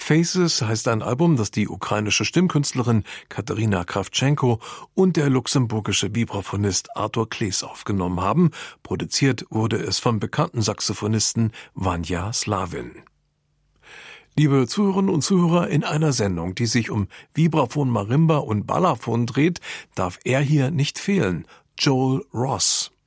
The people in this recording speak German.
Faces heißt ein Album, das die ukrainische Stimmkünstlerin Katerina Kravtschenko und der luxemburgische Vibraphonist Arthur Klees aufgenommen haben. Produziert wurde es vom bekannten Saxophonisten Vanja Slavin. Liebe Zuhörerinnen und Zuhörer, in einer Sendung, die sich um Vibraphon, Marimba und Balafon dreht, darf er hier nicht fehlen, Joel Ross.